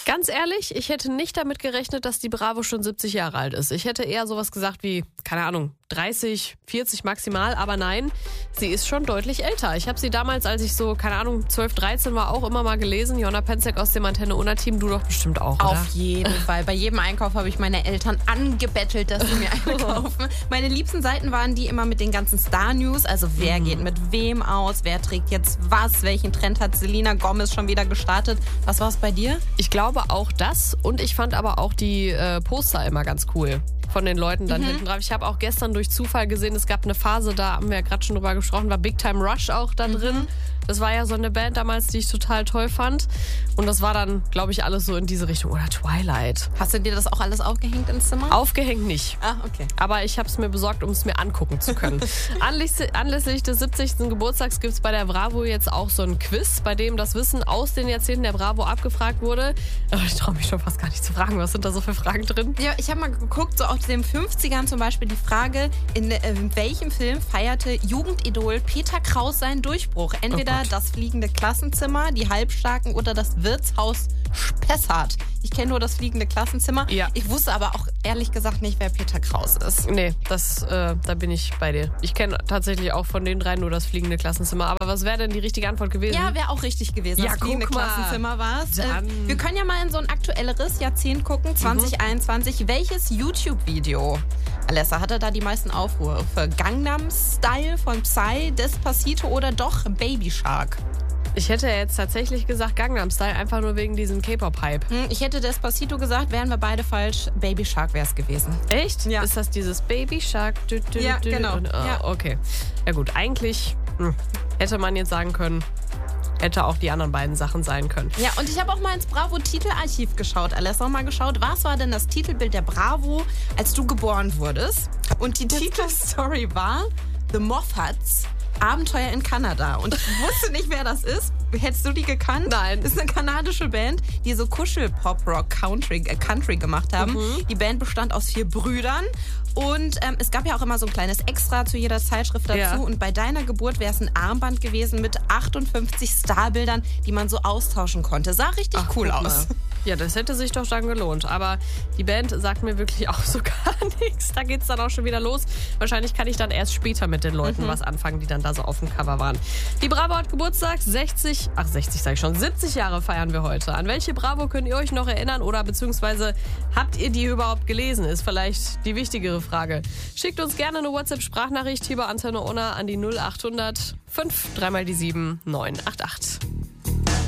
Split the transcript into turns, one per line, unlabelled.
Ganz ehrlich, ich hätte nicht damit gerechnet, dass die Bravo schon 70 Jahre alt ist. Ich hätte eher sowas gesagt wie, keine Ahnung, 30, 40 maximal. Aber nein, sie ist schon deutlich älter. Ich habe sie damals, als ich so, keine Ahnung, 12, 13 war, auch immer mal gelesen. Jonna Penzek aus dem Antenne-Unna-Team, du doch bestimmt auch, oder?
Auf jeden Fall. Bei jedem Einkauf habe ich meine Eltern angebettelt, dass sie mir eine kaufen. Meine liebsten Seiten waren die immer mit den ganzen Star-News. Also wer geht mit wem aus, wer trägt jetzt was, welchen Trend hat Selena Gomez schon wieder gestartet. Was war es bei dir?
Ich glaube auch das, und ich fand aber auch die Poster immer ganz cool von den Leuten dann hinten drauf. Ich habe auch gestern durch Zufall gesehen, es gab eine Phase, da haben wir ja gerade schon drüber gesprochen, war Big Time Rush auch da drin. Das war ja so eine Band damals, die ich total toll fand. Und das war dann, glaube ich, alles so in diese Richtung. Oder Twilight.
Hast du dir das auch alles aufgehängt ins Zimmer?
Aufgehängt nicht.
Ah, okay.
Aber ich habe es mir besorgt, um es mir angucken zu können. Anlässlich des 70. Geburtstags gibt es bei der Bravo jetzt auch so ein Quiz, bei dem das Wissen aus den Jahrzehnten der Bravo abgefragt wurde. Aber ich traue mich schon fast gar nicht zu fragen. Was sind da so für Fragen drin?
Ja, ich habe mal geguckt, so aus den 50ern zum Beispiel die Frage, in welchem Film feierte Jugendidol Peter Kraus seinen Durchbruch? Entweder das fliegende Klassenzimmer, die Halbstarken oder das Wirtshaus Spessart. Ich kenne nur das fliegende Klassenzimmer.
Ja.
Ich wusste aber auch ehrlich gesagt nicht, wer Peter Kraus ist.
Nee, da bin ich bei dir. Ich kenne tatsächlich auch von den dreien nur das fliegende Klassenzimmer. Aber was wäre denn die richtige Antwort gewesen?
Ja, wäre auch richtig gewesen.
Ja,
das fliegende
guck mal.
Klassenzimmer war es.
Dann.
Wir können ja mal in so ein aktuelleres Jahrzehnt gucken, 2021. Welches YouTube-Video, Alessa, hatte da die meisten Aufrufe? Gangnam Style von Psy, Despacito oder doch Baby Shark?
Ich hätte jetzt tatsächlich gesagt Gangnam Style, einfach nur wegen diesem K-Pop-Hype.
Ich hätte Despacito gesagt, wären wir beide falsch. Baby Shark wäre es gewesen.
Echt?
Ja.
Ist das dieses Baby Shark?
Ja, genau.
Und,
Ja.
Okay. Ja gut, eigentlich hätte man jetzt sagen können, hätte auch die anderen beiden Sachen sein können.
Ja, und ich habe auch mal ins Bravo-Titelarchiv geschaut. Alessa, mal geschaut, was war denn das Titelbild der Bravo, als du geboren wurdest? Und die Titelstory war The Moffats, Abenteuer in Kanada. Und ich wusste nicht, wer das ist. Hättest du die gekannt?
Nein.
Das ist eine kanadische Band, die so Kuschel-Pop-Rock-Country gemacht haben. Die Band bestand aus 4 Brüdern. Und es gab ja auch immer so ein kleines Extra zu jeder Zeitschrift dazu.
Ja.
Und bei deiner Geburt wäre es ein Armband gewesen mit 58 Starbildern, die man so austauschen konnte. Sah richtig cool
guck mal.
aus.
Ja, das hätte sich doch dann gelohnt. Aber die Band sagt mir wirklich auch so gar nichts. Da geht's dann auch schon wieder los. Wahrscheinlich kann ich dann erst später mit den Leuten was anfangen, die dann da so auf dem Cover waren. Die Bravo hat Geburtstag. 70 sage ich schon. 70 Jahre feiern wir heute. An welche Bravo könnt ihr euch noch erinnern? Oder beziehungsweise habt ihr die überhaupt gelesen? Ist vielleicht die wichtigere Frage. Schickt uns gerne eine WhatsApp-Sprachnachricht hier bei Antenne Unna an die 0800 5 3 mal die 7 988.